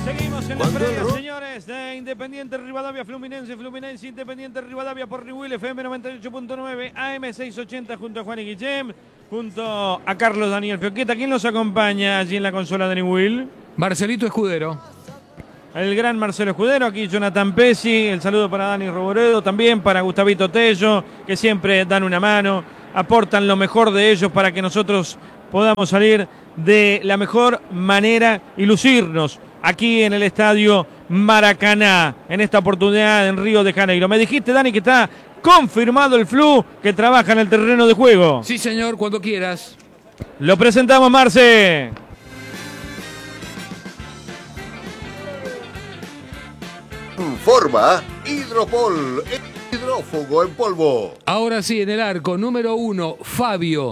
Seguimos en la previa, señores, de Independiente Rivadavia, Fluminense, Independiente Rivadavia por Rewill, FM 98.9, AM 680, junto a Juan y Guillem, junto a Carlos Daniel Fioqueta. ¿Quién los acompaña allí en la consola de Rewill? Marcelito Escudero. El gran Marcelo Escudero, aquí Jonathan Pesci, el saludo para Dani Roboredo, también para Gustavito Tello, que siempre dan una mano, aportan lo mejor de ellos para que nosotros podamos salir de la mejor manera y lucirnos aquí en el estadio Maracaná, en esta oportunidad en Río de Janeiro. Me dijiste, Dani, que está confirmado el Flu, que trabaja en el terreno de juego. Sí, señor, cuando quieras. Lo presentamos, Marce. Informa Hidropol, hidrófugo en polvo. Ahora sí, en el arco, número 1, Fabio.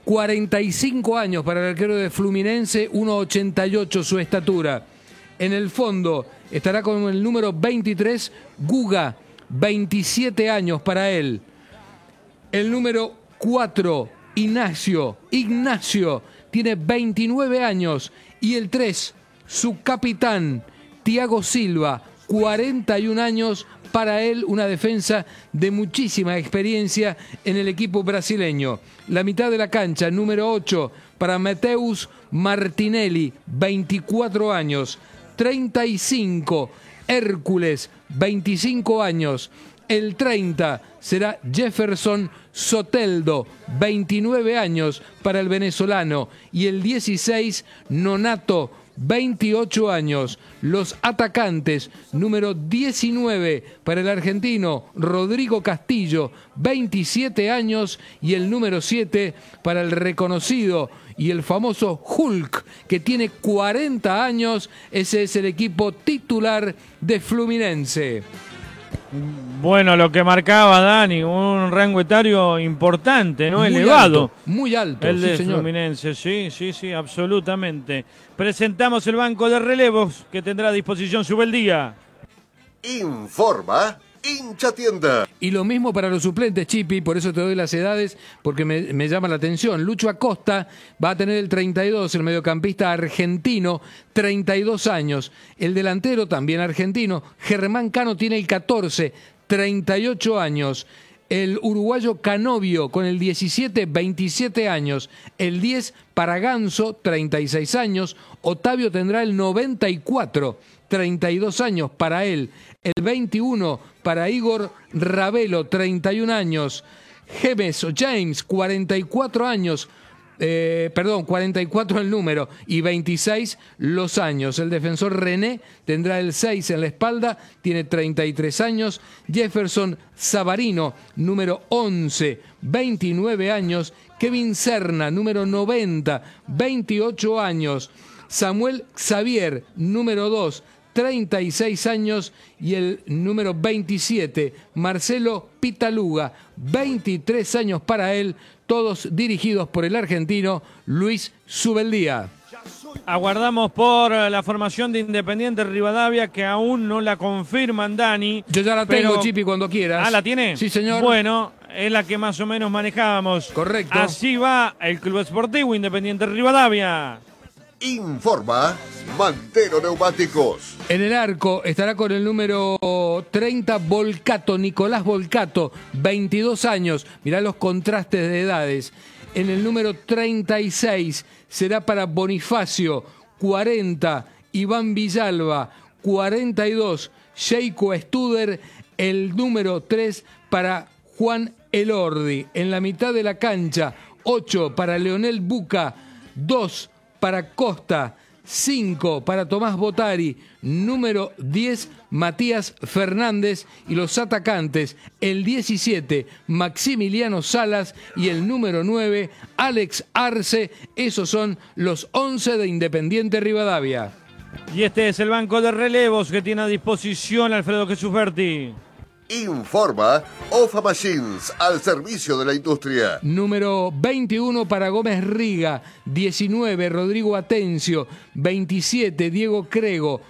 45 años para el arquero de Fluminense, 1,88 su estatura. En el fondo estará con el número 23, Guga, 27 años para él. El número 4, Ignacio, tiene 29 años. Y el 3, su capitán, Thiago Silva, 41 años para él, una defensa de muchísima experiencia en el equipo brasileño. La mitad de la cancha, número 8, para Mateus Martinelli, 24 años. 35, Hércules, 25 años. El 30 será Jefferson Soteldo, 29 años para el venezolano. Y el 16, Nonato, 28 años. Los atacantes, número 19 para el argentino Rodrigo Castillo, 27 años. Y el número 7 para el reconocido y el famoso Hulk, que tiene 40 años. Ese es el equipo titular de Fluminense. Bueno, lo que marcaba Dani, un rango etario importante, ¿no? Elevado. Muy alto, el de sí, señor. Fluminense, sí, absolutamente. Presentamos el banco de relevos que tendrá a disposición Subeldía. Informa Hincha Tienda. Y lo mismo para los suplentes, Chipi, por eso te doy las edades, porque me llama la atención. Lucho Acosta va a tener el 32, el mediocampista argentino, 32 años. El delantero, también argentino, Germán Cano, tiene el 14, 38 años. El uruguayo Canovio con el 17, 27 años. El 10 para Ganso, 36 años. Otavio tendrá el 94, 32 años para él. El 21 para Igor Ravelo, 31 años. James, 44 años. 44 el número y 26 los años. El defensor René tendrá el 6 en la espalda, tiene 33 años. Jefferson Savarino, número 11, 29 años. Kevin Serna, número 90, 28 años. Samuel Xavier, número 2, 36 años. Y el número 27, Marcelo Pitaluga, 23 años para él, todos dirigidos por el argentino Luis Subeldía. Aguardamos por la formación de Independiente Rivadavia, que aún no la confirman, Dani. Yo ya la tengo, Chipi, cuando quieras. ¿Ah, la tiene? Sí, señor. Bueno, es la que más o menos manejábamos. Correcto. Así va el Club Esportivo Independiente Rivadavia. Informa Mantero Neumáticos. En el arco estará con el número 30 Volcato, Nicolás Volcato, 22 años. Mirá los contrastes de edades. En el número 36 será para Bonifacio, 40, Iván Villalba, 42, Sheiko Studer, el número 3 para Juan Elordi. En la mitad de la cancha, 8 para Leonel Buca, 2 para Costa, 5 para Tomás Botari, número 10 Matías Fernández, y los atacantes el 17 Maximiliano Salas y el número 9 Alex Arce. Esos son los 11 de Independiente Rivadavia. Y este es el banco de relevos que tiene a disposición Alfredo Jesús Berti. Informa OFA Machines, al servicio de la industria. Número 21 para Gómez Riga, 19 Rodrigo Atencio, 27 Diego Crego,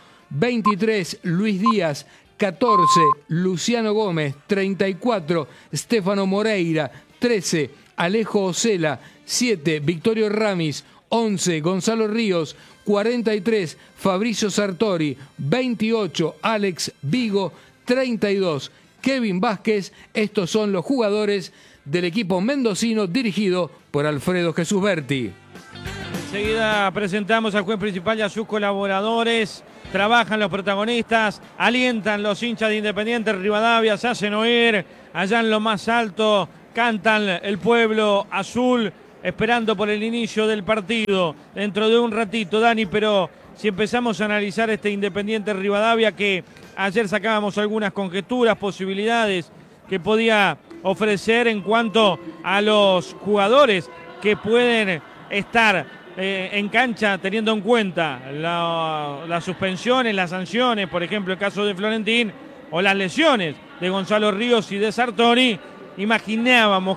23 Luis Díaz, 14 Luciano Gómez, 34 Stefano Moreira, 13 Alejo Ocela, 7 Victorio Ramis, 11 Gonzalo Ríos, 43 Fabricio Sartori, 28 Alex Vigo, 32 Kevin Vázquez. Estos son los jugadores del equipo mendocino dirigido por Alfredo Jesús Berti. Enseguida presentamos al juez principal y a sus colaboradores. Trabajan los protagonistas, alientan los hinchas de Independiente Rivadavia, se hacen oír allá en lo más alto, cantan el pueblo azul, esperando por el inicio del partido. Dentro de un ratito, Dani, pero si empezamos a analizar este Independiente Rivadavia, que ayer sacábamos algunas conjeturas, posibilidades que podía ofrecer en cuanto a los jugadores que pueden estar en cancha, teniendo en cuenta las suspensiones, las sanciones, por ejemplo el caso de Florentín, o las lesiones de Gonzalo Ríos y de Sartori. Imaginábamos